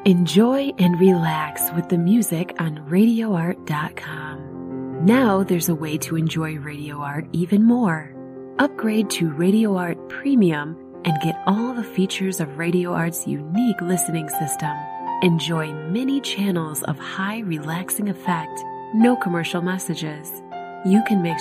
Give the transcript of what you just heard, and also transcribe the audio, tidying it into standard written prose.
Enjoy and relax with the music on RadioArt.com. Now there's a way to enjoy Radio Art even more. Upgrade to Radio Art Premium and get all the features of Radio Art's unique listening system. Enjoy many channels of high relaxing effect, no commercial messages. You can mix